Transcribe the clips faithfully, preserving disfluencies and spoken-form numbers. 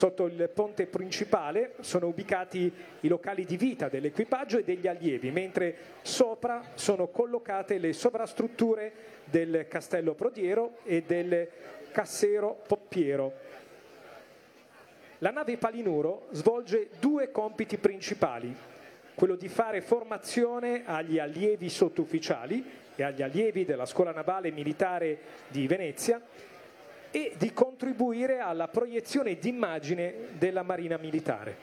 Sotto il ponte principale sono ubicati i locali di vita dell'equipaggio e degli allievi, mentre sopra sono collocate le sovrastrutture del castello prodiero e del cassero poppiero. La nave Palinuro svolge due compiti principali, quello di fare formazione agli allievi sottufficiali e agli allievi della Scuola Navale Militare di Venezia e di contribuire alla proiezione d'immagine della Marina Militare.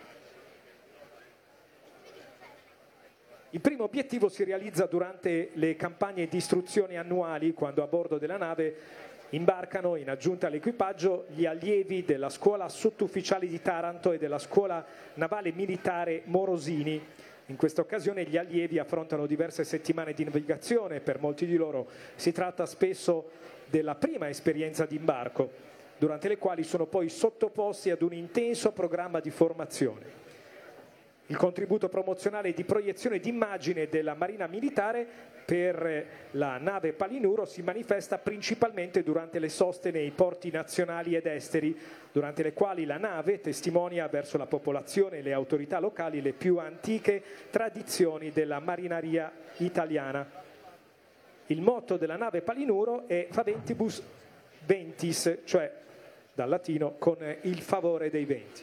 Il primo obiettivo si realizza durante le campagne di istruzione annuali, quando a bordo della nave imbarcano, in aggiunta all'equipaggio, gli allievi della Scuola Sottufficiali di Taranto e della Scuola Navale Militare Morosini. In questa occasione gli allievi affrontano diverse settimane di navigazione, per molti di loro si tratta spesso della prima esperienza di imbarco, durante le quali sono poi sottoposti ad un intenso programma di formazione. Il contributo promozionale di proiezione d'immagine della Marina Militare per la nave Palinuro si manifesta principalmente durante le soste nei porti nazionali ed esteri, durante le quali la nave testimonia verso la popolazione e le autorità locali le più antiche tradizioni della marineria italiana. Il motto della nave Palinuro è Faventibus Ventis, cioè dal latino con il favore dei venti.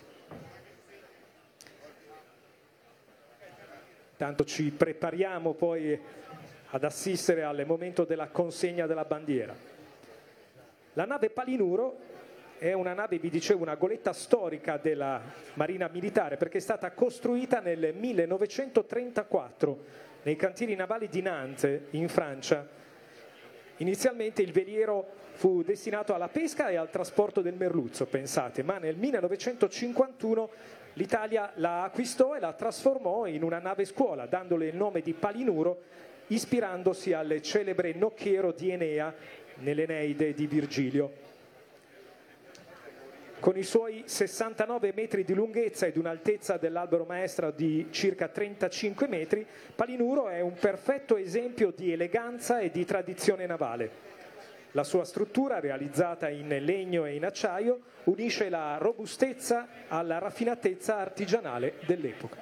Tanto ci prepariamo poi ad assistere al momento della consegna della bandiera. La nave Palinuro è una nave, vi dicevo, una goletta storica della Marina Militare, perché è stata costruita nel millenovecentotrentaquattro nei cantieri navali di Nantes, in Francia. Inizialmente il veliero fu destinato alla pesca e al trasporto del merluzzo, pensate, ma nel millenovecentocinquantuno l'Italia la acquistò e la trasformò in una nave scuola, dandole il nome di Palinuro, ispirandosi al celebre nocchiero di Enea nell'Eneide di Virgilio. Con i suoi sessantanove metri di lunghezza ed un'altezza dell'albero maestra di circa trentacinque metri, Palinuro è un perfetto esempio di eleganza e di tradizione navale. La sua struttura, realizzata in legno e in acciaio, unisce la robustezza alla raffinatezza artigianale dell'epoca.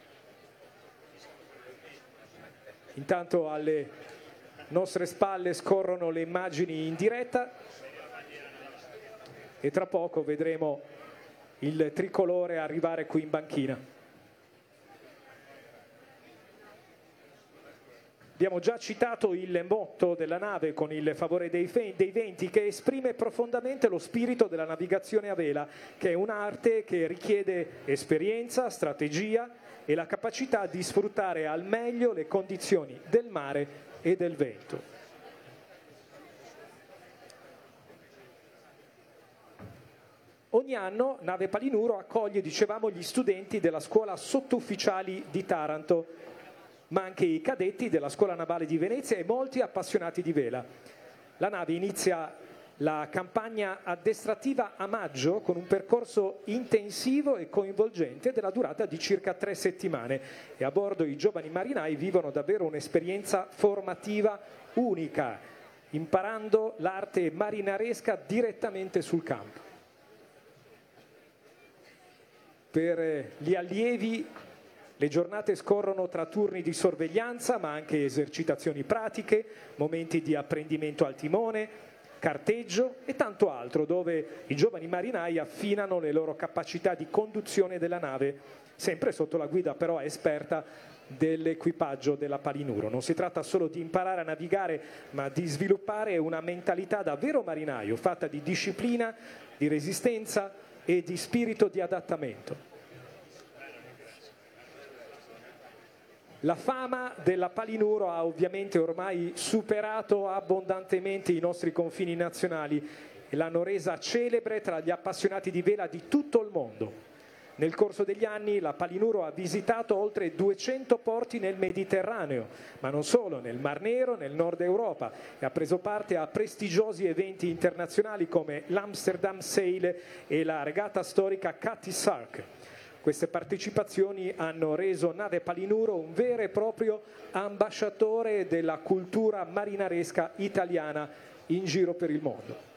Intanto alle nostre spalle scorrono le immagini in diretta e tra poco vedremo il tricolore arrivare qui in banchina. Abbiamo già citato il motto della nave con il favore dei, dei venti, che esprime profondamente lo spirito della navigazione a vela, che è un'arte che richiede esperienza, strategia e la capacità di sfruttare al meglio le condizioni del mare e del vento. Ogni anno Nave Palinuro accoglie, dicevamo, gli studenti della Scuola Sottufficiali di Taranto, ma anche i cadetti della Scuola Navale di Venezia e molti appassionati di vela. La nave inizia la campagna addestrativa a maggio con un percorso intensivo e coinvolgente della durata di circa tre settimane e a bordo i giovani marinai vivono davvero un'esperienza formativa unica, imparando l'arte marinaresca direttamente sul campo. Per gli allievi le giornate scorrono tra turni di sorveglianza, ma anche esercitazioni pratiche, momenti di apprendimento al timone, carteggio e tanto altro, dove i giovani marinai affinano le loro capacità di conduzione della nave, sempre sotto la guida però esperta dell'equipaggio della Palinuro. Non si tratta solo di imparare a navigare, ma di sviluppare una mentalità da vero marinaio, fatta di disciplina, di resistenza e di spirito di adattamento. La fama della Palinuro ha ovviamente ormai superato abbondantemente i nostri confini nazionali e l'hanno resa celebre tra gli appassionati di vela di tutto il mondo. Nel corso degli anni la Palinuro ha visitato oltre duecento porti nel Mediterraneo, ma non solo, nel Mar Nero, nel nord Europa, e ha preso parte a prestigiosi eventi internazionali come l'Amsterdam Sail e la regata storica Cutty Sark. Queste partecipazioni hanno reso Nave Palinuro un vero e proprio ambasciatore della cultura marinaresca italiana in giro per il mondo.